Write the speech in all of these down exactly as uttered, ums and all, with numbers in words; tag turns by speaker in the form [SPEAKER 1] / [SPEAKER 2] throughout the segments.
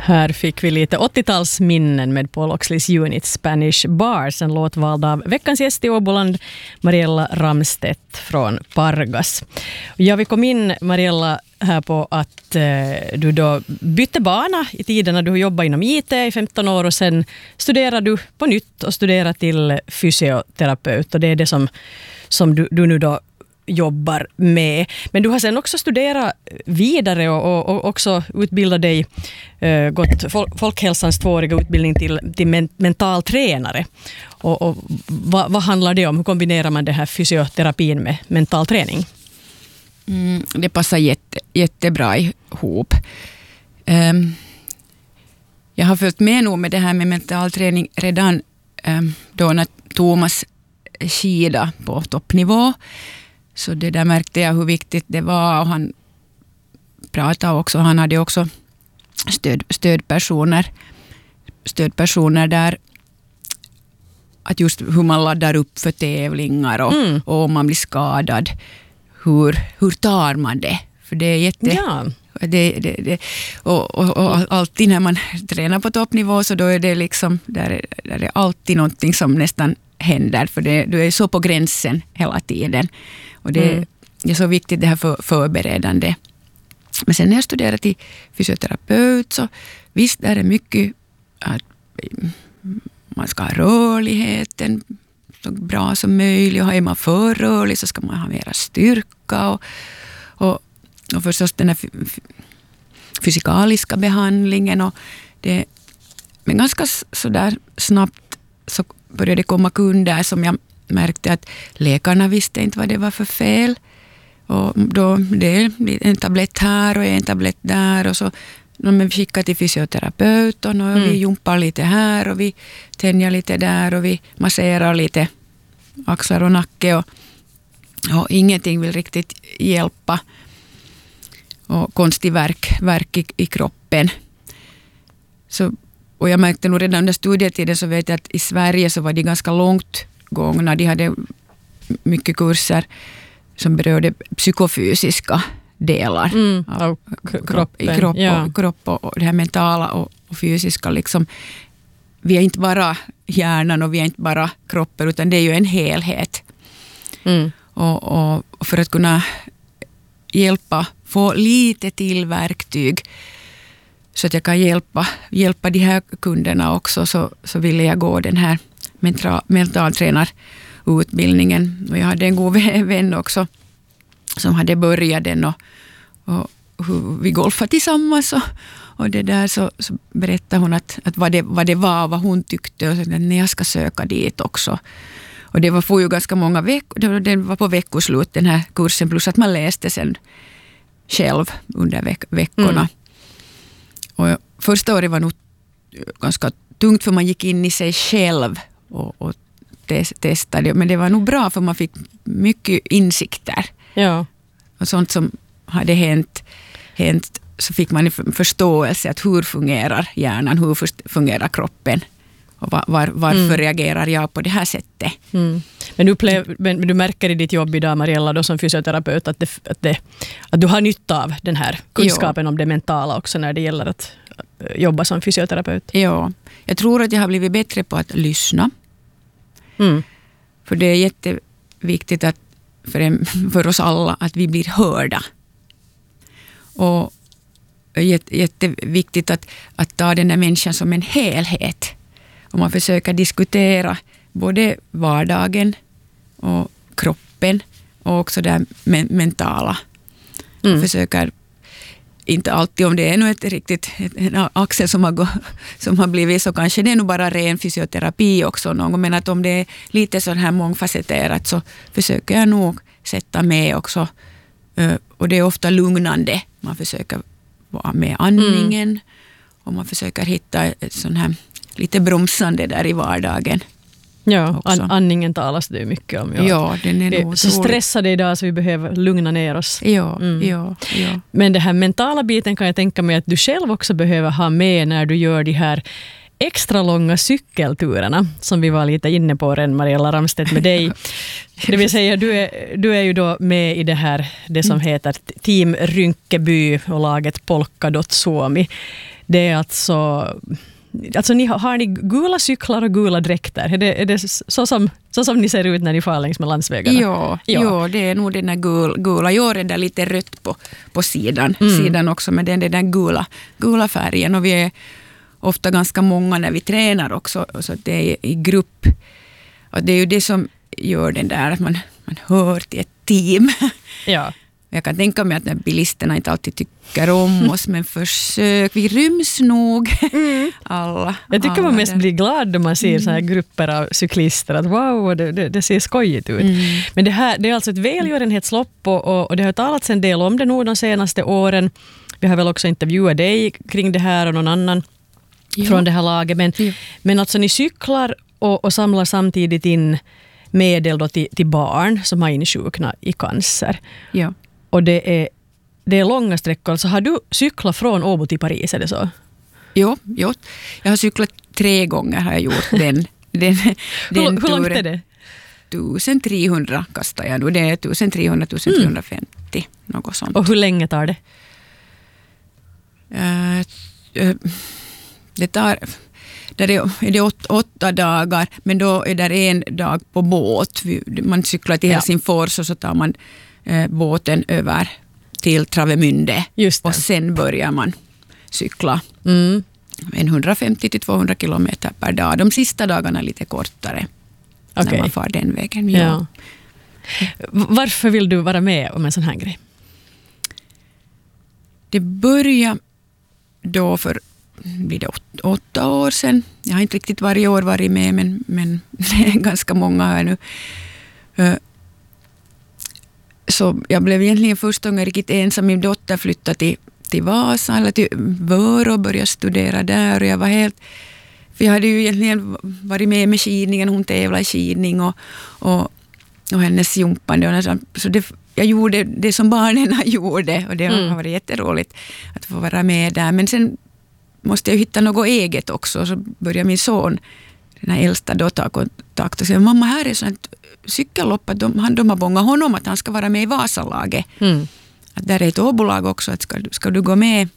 [SPEAKER 1] Här fick vi lite åttiotalsminnen med Paul Oxleys unit Spanish Bars, en låt vald av veckans gäst i Åboland, Mariella Ramstedt från Pargas. Ja, vi kom in, Mariella, här på att eh, du då bytte bana i tiden när du jobbade inom I T i femton år och sen studerade du på nytt och studerade till fysioterapeut, och det är det som, som du, du nu då jobbar med. Men du har sen också studerat vidare och, och, och också utbildat dig, uh, gått fol- folkhälsans tvååriga utbildning till, till men- mental tränare. Och, och vad, vad handlar det om? Hur kombinerar man det här fysioterapin med mental träning?
[SPEAKER 2] Mm, det passar jätte, jättebra ihop. Um, jag har följt med nog med det här med mental träning redan um, då när Thomas skida på toppnivå. Så det där märkte jag hur viktigt det var, och han pratade också, han hade också stöd, stödpersoner, stödpersoner där, att just hur man laddar upp för tävlingar och, mm. och om man blir skadad, hur, hur tar man det? För det är jätte...
[SPEAKER 1] Ja.
[SPEAKER 2] Det, det, det, och, och, och alltid när man tränar på toppnivå så då är det liksom, där är, där är alltid någonting som nästan händer, för det, du är så på gränsen hela tiden. Och det, mm. det är så viktigt det här för, förberedande. Men sen när jag studerade till fysioterapeut så visst är det mycket att man ska ha rörligheten så bra som möjligt, och är man för rörlig så ska man ha mera styrka och, och, och förstås den här fysikaliska behandlingen. Och det, men ganska sådär snabbt så började det komma kunder som jag märkte att läkarna visste inte vad det var för fel. Och då det är en tablett här och en tablett där, och så de vi skickar till fysioterapeut och mm. vi jumpar lite här och vi tänjer lite där och vi masserar lite axlar och nacke, och, och ingenting vill riktigt hjälpa. Och konstig verk, verk i, i kroppen. Så, och jag märkte nog redan under studietiden, så vet jag att i Sverige så var de ganska långt gångna. De hade mycket kurser som berörde psykofysiska delar
[SPEAKER 1] mm,
[SPEAKER 2] av,
[SPEAKER 1] av kroppen.
[SPEAKER 2] Kropp,
[SPEAKER 1] ja.
[SPEAKER 2] och, kropp och, och det här mentala och, och fysiska. Liksom. Vi är inte bara hjärnan och vi är inte bara kroppen, utan det är ju en helhet.
[SPEAKER 1] Mm.
[SPEAKER 2] Och, och, och för att kunna hjälpa, få lite till verktyg så att jag kan hjälpa, hjälpa de här kunderna också, så, så ville jag gå den här mental, mentaltränarutbildningen. Och jag hade en god vän också som hade börjat den, och, och, och vi golfade tillsammans och, och det där så, så berättade hon att, att vad, det, vad det var, vad hon tyckte, och så att jag ska söka dit också. Och det var för ju ganska många veckor, det var på veckoslut den här kursen, plus att man läste sen själv under veck- veckorna. Mm. Och första året var nog ganska tungt, för man gick in i sig själv och, och testade. Men det var nog bra, för man fick mycket insikter.
[SPEAKER 1] Ja. Och
[SPEAKER 2] sånt som hade hänt, hänt så fick man förståelse att hur fungerar hjärnan, hur fungerar kroppen. Och var, var, varför mm. reagerar jag på det här sättet?
[SPEAKER 1] Mm. Men, du upplev, men du märker i ditt jobb idag, Mariella, då som fysioterapeut, att, det, att, det, att du har nytta av den här kunskapen jo. om det mentala också när det gäller att jobba som fysioterapeut.
[SPEAKER 2] Ja, jag tror att jag har blivit bättre på att lyssna. Mm. För det är jätteviktigt att för, en, för oss alla att vi blir hörda. Och jätte, jätteviktigt att, att ta den där människan som en helhet. Och man försöker diskutera både vardagen och kroppen och också det men- mentala. Mm. Man försöker inte alltid, om det är nog ett riktigt en axel som har, gå, som har blivit, så kanske det är nog bara ren fysioterapi också någon. Men att om det är lite så här mångfacetterat så försöker jag nog sätta med också. Och det är ofta lugnande. Man försöker vara med andningen mm. och man försöker hitta ett sån här lite bromsande där i vardagen.
[SPEAKER 1] Ja, an- andningen talas det mycket om. Ja,
[SPEAKER 2] ja den är nog
[SPEAKER 1] så stressade idag så vi behöver lugna ner oss.
[SPEAKER 2] Ja, mm. ja, ja.
[SPEAKER 1] Men det här mentala biten kan jag tänka mig att du själv också behöver ha med när du gör de här extra långa cykelturerna som vi var lite inne på redan, Mariella Ramstedt, med dig. Det vill säga, du är, du är ju då med i det här, det som heter Team Rynkeby och laget Polka dot Suomi. Det är alltså... Alltså ni har, har ni gula cyklar och gula dräkter? Är det, är det så, som, så som ni ser ut när ni far längs med landsvägarna?
[SPEAKER 2] Ja, ja. ja det är nog den där gul, gula. Jag är där lite rött på, på sidan, mm. sidan också, men det är den där gula, gula färgen. Och vi är ofta ganska många när vi tränar också, så det är i grupp. Och det är ju det som gör den där att man, man hör till ett team.
[SPEAKER 1] Ja.
[SPEAKER 2] Jag kan tänka mig att när bilisterna inte alltid tycker om oss, men försök, vi ryms nog mm. alla.
[SPEAKER 1] Jag tycker
[SPEAKER 2] alla
[SPEAKER 1] man mest
[SPEAKER 2] där.
[SPEAKER 1] blir glad då man ser mm. så här grupper av cyklister, att wow, det, det, det ser skojigt ut. Mm. Men det här det är alltså ett välgörenhetslopp och, och, och det har talats en del om det nog de senaste åren. Vi har väl också intervjuat dig kring det här och någon annan ja. från det här laget. Men, ja. men alltså ni cyklar och, och samlar samtidigt in medel då till, till barn som har insjuknat i cancer.
[SPEAKER 2] Ja.
[SPEAKER 1] Och det är, det är långa sträckor. Så har du cyklat från Åbo till Paris, är det så?
[SPEAKER 2] Jo, jo. Jag har cyklat tre gånger har jag gjort den, den, den
[SPEAKER 1] hur, hur långt är det?
[SPEAKER 2] tusentrehundra kastar jag nu. Det är tusentrehundra till tusentrehundrafemtio. Mm. Något sånt.
[SPEAKER 1] Och hur länge tar det?
[SPEAKER 2] Uh, uh, det tar... Där är, är det åt, åtta dagar, men då är det en dag på båt. Man cyklar till Helsingfors och så tar man eh, båten över till Travemünde. Och sen börjar man cykla mm. hundrafemtio till tvåhundra kilometer per dag. De sista dagarna är lite kortare okay. när man far den vägen. Ja.
[SPEAKER 1] Ja. Varför vill du vara med om en sån här grej?
[SPEAKER 2] Det börjar då för blir det åt, åtta år sedan. Jag har inte riktigt varje år varit med, men, men det är ganska många här nu. Så jag blev egentligen första gången riktigt ensam. Min dotter flyttade till, till Vasa eller till Vörå och började studera där. Och jag var helt... För jag hade ju egentligen varit med med skidningen. Hon tävlade i skidning och, och, och hennes jumpande. Så det, jag gjorde det som barnen gjorde. Och det mm. har varit jätteroligt att få vara med där. Men sen måste jag hitta något eget också. Så började min son, den här äldsta, då ta kontakt och säga, mamma, här är sånt cykellopp att de, de har bångat honom att han ska vara med i Vasalaget. Mm. Att där är ett Åbolag också, att ska, ska du gå med?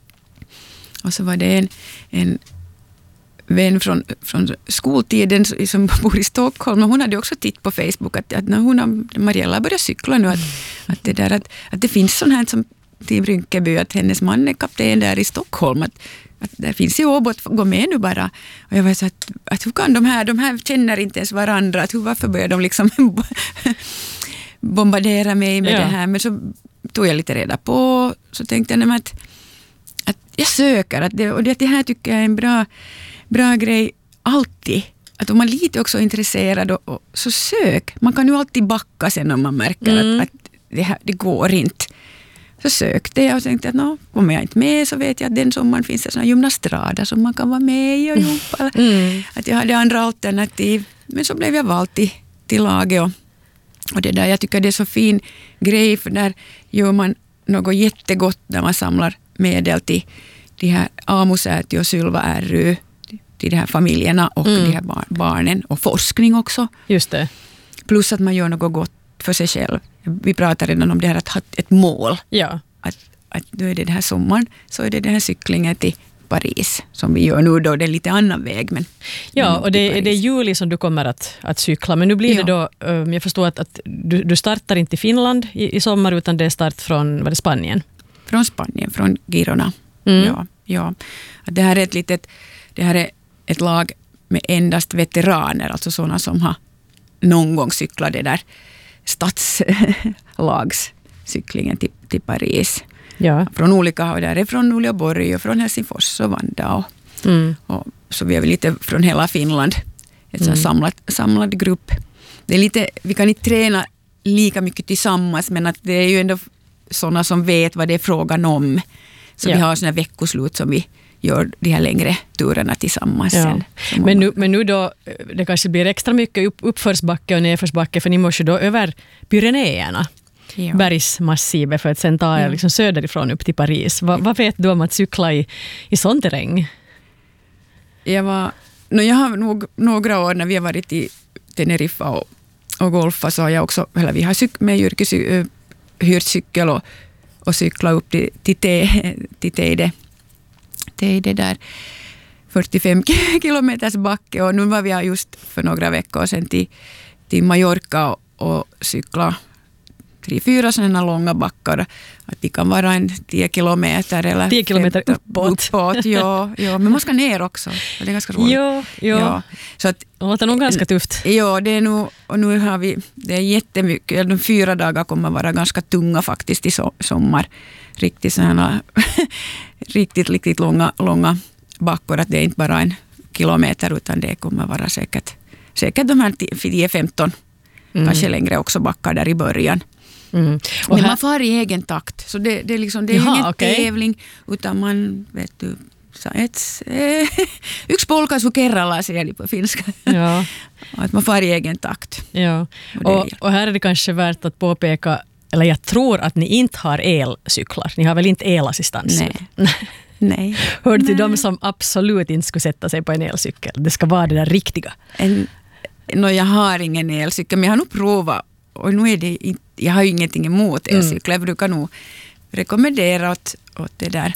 [SPEAKER 2] Och så var det en, en vän från, från skoltiden som bor i Stockholm, och hon hade också tittat på Facebook att, att när hon har, Mariella börjar cykla nu, att, att, det, där, att, att det finns sån här som Team Rynkeby, att hennes man är kapten där i Stockholm, att, att det finns i Åbo att gå med nu bara. Och jag var så att, att hur kan de här, de här känner inte ens varandra, att hur, varför börjar de liksom bombardera mig med ja. det här? Men så tog jag lite reda på, så tänkte jag att, att jag söker, att det, och det, det här tycker jag är en bra, bra grej alltid. Att om man är lite också intresserad, och, och, så sök. Man kan ju alltid backa sen om man märker mm. att, att det, här, det går inte. Så sökte jag och tänkte att no, om jag inte med så vet jag att den sommaren finns det såna gymnastrada som man kan vara med i och jumpa. Mm. Att jag hade andra alternativ. Men så blev jag vald till, till laget. Och, och det där, jag tycker det är så fin grej, för där gör man något jättegott när man samlar medel till de här Amusäti och Sylva R Y, till de här familjerna och mm. de här bar- barnen och forskning också.
[SPEAKER 1] Just det.
[SPEAKER 2] Plus att man gör något gott för sig själv. Vi pratar redan om det här att ha ett mål.
[SPEAKER 1] Ja.
[SPEAKER 2] Att, att då är det den här sommaren, så är det den här cyklingen till Paris som vi gör nu då. Det är lite annan väg. Men
[SPEAKER 1] ja, och det, det är juli som du kommer att, att cykla. Men nu blir ja. det då, um, jag förstår att, att du, du startar inte i Finland i, i sommar, utan det är start från, var det Spanien?
[SPEAKER 2] Från Spanien, från Girona.
[SPEAKER 1] Mm.
[SPEAKER 2] Ja, ja. Det här är ett litet, det här är ett lag med endast veteraner, alltså sådana som har någon gång cyklat det där stadslagscyklingen till, till Paris.
[SPEAKER 1] Ja.
[SPEAKER 2] Från olika, och där är från Uleåborg och från Helsingfors och Vanda. Och, mm. och så vi är väl lite från hela Finland. Ett mm. samlat, samlad grupp. Det är lite, vi kan inte träna lika mycket tillsammans, men att det är ju ändå sådana som vet vad det är frågan om. Så ja. vi har såna veckoslut som vi gör de här längre turerna tillsammans.
[SPEAKER 1] Ja.
[SPEAKER 2] Sen,
[SPEAKER 1] men, nu, men nu då, det kanske blir extra mycket upp, uppförsbacke och nedförsbacke, för ni måste då över Pyrenéerna, ja. bergsmassivet, för att sen ta er ja. liksom söderifrån upp till Paris. Va, vad vet du om att cykla i, i sån terräng?
[SPEAKER 2] Jag, var, no, jag har nog några år när vi har varit i Teneriffa och, och golfat så har jag också, eller vi har cyk, med yrkes, uh, hyrt cykel och, och cykla upp till, till, te, till Teide, Teide där fyrtiofem kilometers backe och nu var vi just för några veckor sedan till, till Mallorca och, och cykla tre, fyra sådana långa backar. Att det kan vara en tio kilometer eller
[SPEAKER 1] tio kilometer uppåt.
[SPEAKER 2] uppåt ja, ja, men man ska ner också. Det är ganska roligt.
[SPEAKER 1] Jo, jo.
[SPEAKER 2] Ja. Så att,
[SPEAKER 1] det låter nog ganska tufft.
[SPEAKER 2] Ja, det är nog, och nu har vi, det är jättemycket, de fyra dagar kommer vara ganska tunga faktiskt i so, sommar. Riktigt sådana, riktigt, riktigt långa, långa backor, att det är inte bara en kilometer utan det kommer vara säkert, säkert de här tio femton, mm. kanske längre också backar där i början. Mm. Men här, man far i egen takt, så det, det är, liksom, det är Jaha, ingen okay. tävling, utan man, vet du, ett, eh, yksi polkaisu kerrallaan säger de på finska. Ja. Att man far i egen takt.
[SPEAKER 1] Ja. Och, och, och här är det kanske värt att påpeka, eller jag tror att ni inte har elcyklar. Ni har väl inte elassistans?
[SPEAKER 2] Nej. Nej.
[SPEAKER 1] Hör till de som absolut inte skulle sätta sig på en elcykel. Det ska vara det där riktiga.
[SPEAKER 2] En, no, jag har ingen elcykel, men jag har nog provat. Och nu är det inte, jag har ju ingenting emot elcyklar. Mm. Jag brukar nog rekommendera åt, åt det där.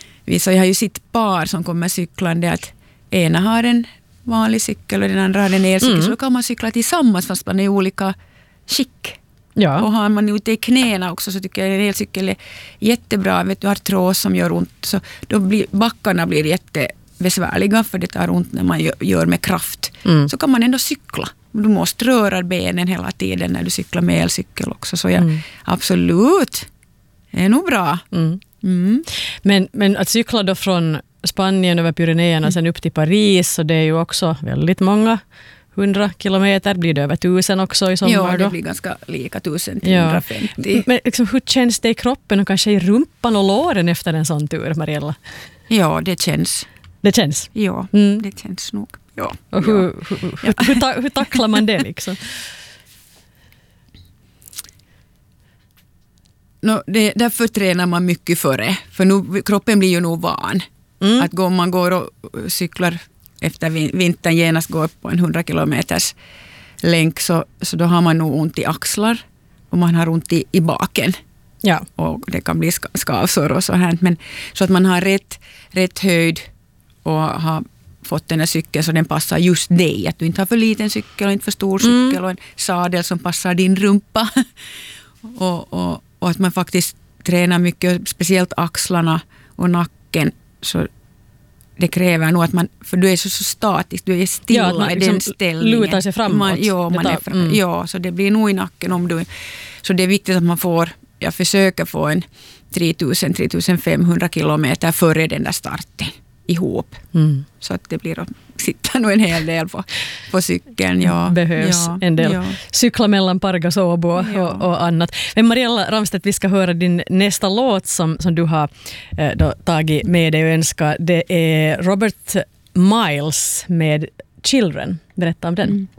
[SPEAKER 2] Så jag har ju sitt par som kommer cyklande att ena har en vanlig cykel och den andra har en elcykel. Mm. Så då kan man cykla tillsammans fast man är i olika skick. Ja. Och har man ute i knäna också så tycker jag en elcykel är jättebra. Vet du, artros som gör ont. Så då blir, backarna blir jättebesvärliga för det tar ont när man gör med kraft. Mm. Så kan man ändå cykla. Du måste röra benen hela tiden när du cyklar med elcykel också. Så jag, mm. absolut, det är nog bra. Mm.
[SPEAKER 1] Mm. Men, men att cykla då från Spanien över Pyrenéerna mm. sen upp till Paris, så det är ju också väldigt många hundra kilometer, blir det över tusen också i sommar?
[SPEAKER 2] Ja, det
[SPEAKER 1] då?
[SPEAKER 2] blir ganska lika tusen till hundrafemtio.
[SPEAKER 1] Ja. Men liksom, hur känns det i kroppen och kanske i rumpan och låren efter en sån tur, Mariella?
[SPEAKER 2] Ja, det känns.
[SPEAKER 1] Det känns?
[SPEAKER 2] Ja, mm. det känns nog. Ja.
[SPEAKER 1] Och hur, ja. hur, hur, ja. hur, ta, hur tacklar man det liksom?
[SPEAKER 2] No, det, därför tränar man mycket före. För nu, kroppen blir ju nog van. Mm. Att gå, man går och cyklar efter vintern genast går på en hundra kilometers länk så, så då har man nog ont i axlar och man har ont i, i baken. Ja. Och det kan bli skavsår och så här. Men, så att man har rätt, rätt höjd och har fått den här cykeln så den passar just dig. Att du inte har för liten cykel och inte för stor cykel mm. och en sadel som passar din rumpa. och, och, och att man faktiskt tränar mycket, speciellt axlarna och nacken. Så det kräver nog att man, för du är så, så statisk, du är stilla ja, man, i den liksom ställningen.
[SPEAKER 1] Lutar sig framåt.
[SPEAKER 2] Man, ja, man tar, är fram, mm. ja, så det blir nog i nacken om du, så det är viktigt att man får, jag försöker få en tre tusen till tre tusen femhundra kilometer före den där starten ihop. Mm. Så att det blir att sitta nog en hel del på, på cykeln. Ja.
[SPEAKER 1] Behövs
[SPEAKER 2] ja.
[SPEAKER 1] en del. Ja. Cykla mellan Pargas och Åbo
[SPEAKER 2] ja.
[SPEAKER 1] och, och annat. Men Mariella Ramstedt, vi ska höra din nästa låt som, som du har eh, då, tagit med dig och önskar. Det är Robert Miles med Children. Berätta om den.
[SPEAKER 2] Mm.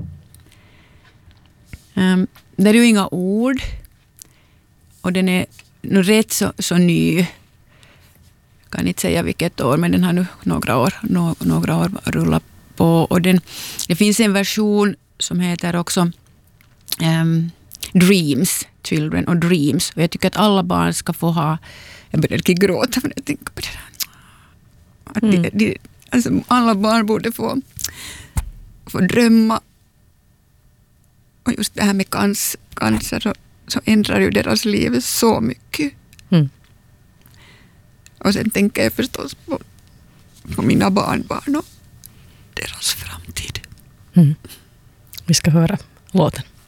[SPEAKER 2] Um, det är ju inga ord. Och den är nu rätt så, så ny. Jag kan inte säga vilket år, men den har nu några år, no, några år rullat på. Och den, det finns en version som heter också um, Dreams, Children och Dreams. Och jag tycker att alla barn ska få ha, jag börjar inte gråta när jag tänker på det där. Att mm. de, de, alltså alla barn borde få, få drömma. Och just det här med cancer, cancer så, så ändrar ju deras liv så mycket. Mm. Och sen tänker jag förstås på, på mina barnbarn och deras framtid.
[SPEAKER 1] Mm. Vi ska höra låten.